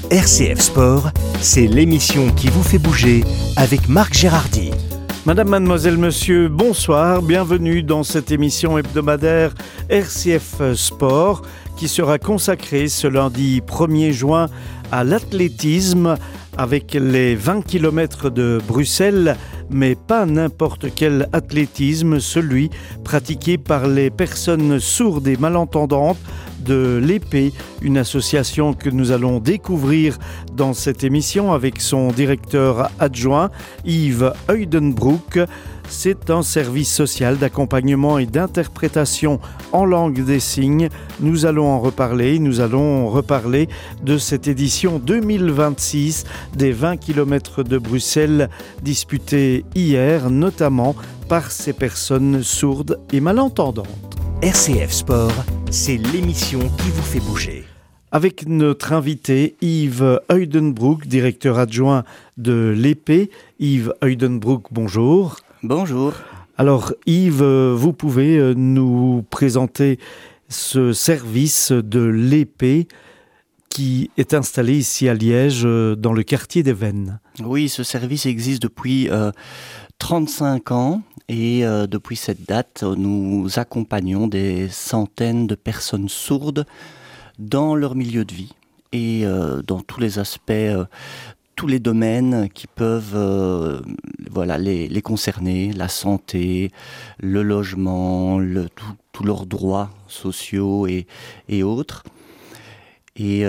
RCF Sport, c'est l'émission qui vous fait bouger avec Marc Gérardy. Madame, mademoiselle, monsieur, bonsoir, bienvenue dans cette émission hebdomadaire RCF Sport qui sera consacrée ce lundi 1er juin à l'athlétisme avec les 20 km de Bruxelles, mais pas n'importe quel athlétisme, celui pratiqué par les personnes sourdes et malentendantes de l'Épée, une association que nous allons découvrir dans cette émission avec son directeur adjoint Yves Uydenbroek. C'est un service social d'accompagnement et d'interprétation en langue des signes. Nous allons en reparler. Nous allons reparler de cette édition 2026 des 20 km de Bruxelles disputée hier, notamment par ces personnes sourdes et malentendantes. RCF Sport, c'est l'émission qui vous fait bouger. Avec notre invité Yves Uydenbroek, directeur adjoint de l'Épée. Yves Uydenbroek, bonjour. Bonjour. Alors Yves, vous pouvez nous présenter ce service de l'Épée qui est installé ici à Liège, dans le quartier des Vennes. Oui, ce service existe depuis 35 ans et depuis cette date, nous accompagnons des centaines de personnes sourdes dans leur milieu de vie et dans tous les aspects, tous les domaines qui peuvent les concerner, la santé, le logement, tous leurs droits sociaux et autres. Et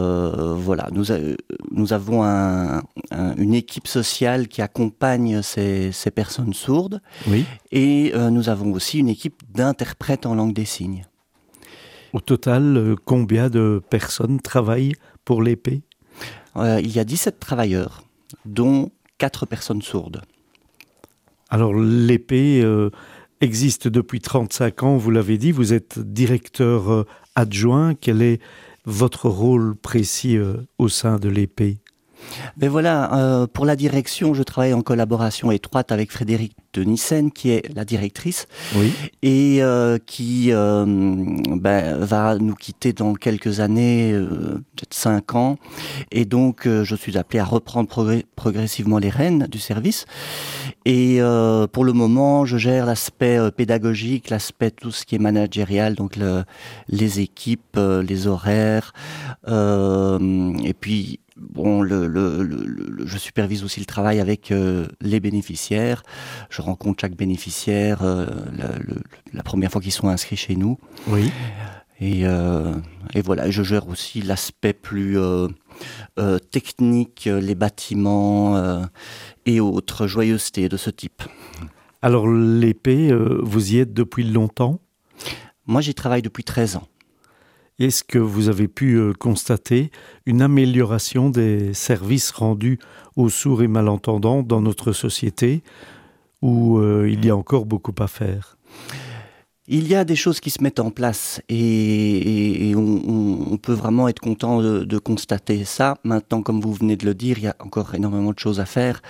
nous avons une équipe sociale qui accompagne ces personnes sourdes. Oui. Et nous avons aussi une équipe d'interprètes en langue des signes. Au total, combien de personnes travaillent pour l'Épée ? Il y a 17 travailleurs, dont 4 personnes sourdes. Alors l'Épée existe depuis 35 ans, vous l'avez dit, vous êtes directeur adjoint. Quel est votre rôle précis au sein de l'Épée ? Pour la direction, je travaille en collaboration étroite avec Frédéric de Nissen, qui est la directrice, oui. Et qui va nous quitter dans quelques années, peut-être 5 ans. Et donc, je suis appelé à reprendre progressivement les rênes du service. Et pour le moment, je gère l'aspect pédagogique, l'aspect tout ce qui est managérial, donc les équipes, les horaires, et puis je supervise aussi le travail avec les bénéficiaires. Je rencontre chaque bénéficiaire la première fois qu'ils sont inscrits chez nous. Oui. Et je gère aussi l'aspect plus technique, les bâtiments et autres joyeusetés de ce type. Alors l'Épée, vous y êtes depuis longtemps ? Moi, j'y travaille depuis 13 ans. Est-ce que vous avez pu constater une amélioration des services rendus aux sourds et malentendants dans notre société, où il y a encore beaucoup à faire ? Il y a des choses qui se mettent en place et on peut vraiment être content de constater ça. Maintenant, comme vous venez de le dire, il y a encore énormément de choses à faire.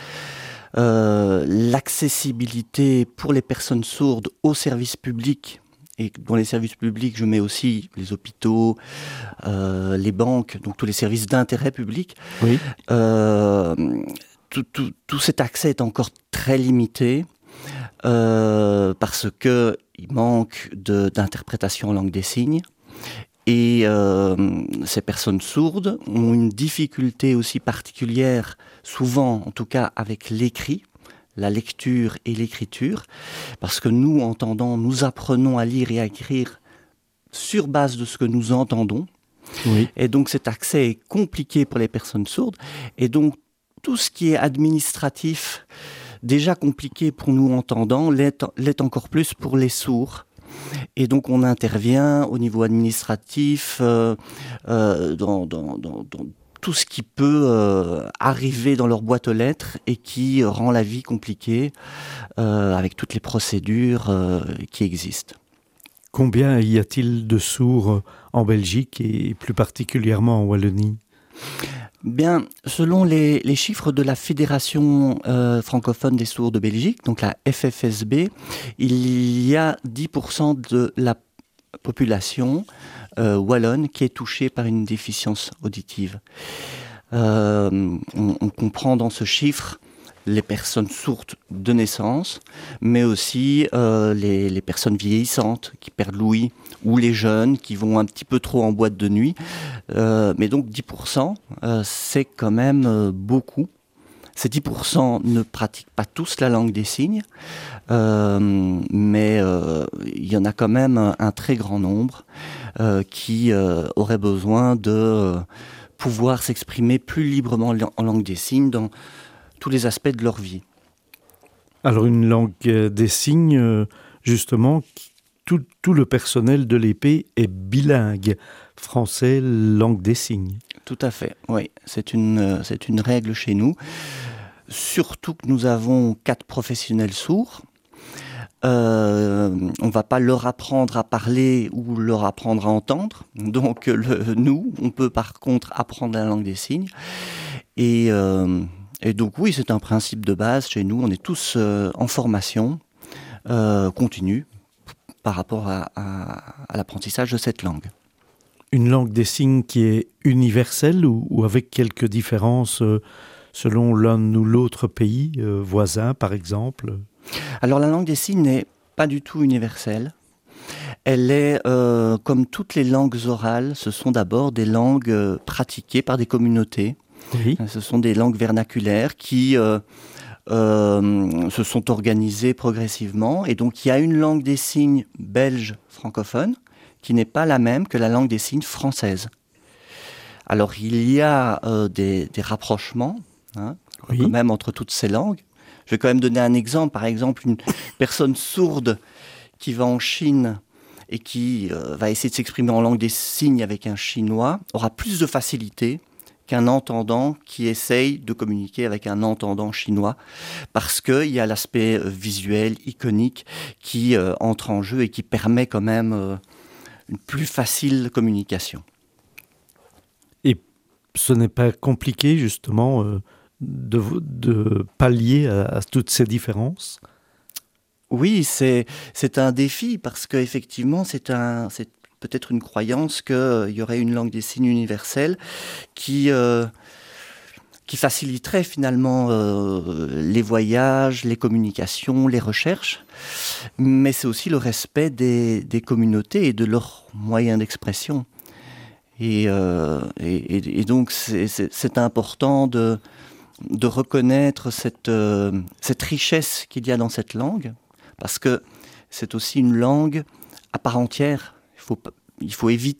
L'accessibilité pour les personnes sourdes aux services publics, et dans les services publics, je mets aussi les hôpitaux, les banques, donc tous les services d'intérêt public. Oui. Tout cet accès est encore très limité parce que il manque d'interprétation en langue des signes. Et ces personnes sourdes ont une difficulté aussi particulière, souvent en tout cas avec l'écrit, la lecture et l'écriture, parce que nous, entendants, nous apprenons à lire et à écrire sur base de ce que nous entendons. Oui. Et donc cet accès est compliqué pour les personnes sourdes. Et donc tout ce qui est administratif, déjà compliqué pour nous entendants, l'est encore plus pour les sourds. Et donc on intervient au niveau administratif dans tout ce qui peut arriver dans leur boîte aux lettres et qui rend la vie compliquée avec toutes les procédures qui existent. Combien y a-t-il de sourds en Belgique et plus particulièrement en Wallonie ? Bien, selon les chiffres de la Fédération francophone des sourds de Belgique, donc la FFSB, il y a 10% de la population wallonne qui est touchée par une déficience auditive. On comprend dans ce chiffre les personnes sourdes de naissance, mais aussi les personnes vieillissantes qui perdent l'ouïe, ou les jeunes qui vont un petit peu trop en boîte de nuit. Mais donc 10%, c'est quand même beaucoup. Ces 10% ne pratiquent pas tous la langue des signes, mais il y en a quand même un très grand nombre qui auraient besoin de pouvoir s'exprimer plus librement en langue des signes dans tous les aspects de leur vie. Alors une langue des signes, justement, tout le personnel de l'épée est bilingue, français, langue des signes. Tout à fait, oui. C'est une règle chez nous. Surtout que nous avons 4 professionnels sourds. On ne va pas leur apprendre à parler ou leur apprendre à entendre. Donc nous, on peut par contre apprendre la langue des signes. Et donc oui, c'est un principe de base chez nous. On est tous en formation continue par rapport à l'apprentissage de cette langue. Une langue des signes qui est universelle ou avec quelques différences selon l'un ou l'autre pays voisin, par exemple? Alors la langue des signes n'est pas du tout universelle. Elle est, comme toutes les langues orales, ce sont d'abord des langues pratiquées par des communautés. Oui. Ce sont des langues vernaculaires qui se sont organisées progressivement. Et donc il y a une langue des signes belge francophone qui n'est pas la même que la langue des signes française. Alors il y a des rapprochements Oui. quand même entre toutes ces langues. Je vais quand même donner un exemple. Par exemple, une personne sourde qui va en Chine et qui va essayer de s'exprimer en langue des signes avec un chinois aura plus de facilité qu'un entendant qui essaye de communiquer avec un entendant chinois, parce qu'il y a l'aspect visuel, iconique, qui entre en jeu et qui permet quand même une plus facile communication. Et ce n'est pas compliqué, justement, de pallier à toutes ces différences? Oui, c'est un défi, parce qu'effectivement, c'est peut-être une croyance qu'il y aurait une langue des signes universelle qui faciliterait finalement les voyages, les communications, les recherches. Mais c'est aussi le respect des communautés et de leurs moyens d'expression. Et donc, c'est important de reconnaître cette richesse qu'il y a dans cette langue, parce que c'est aussi une langue à part entière. Il faut éviter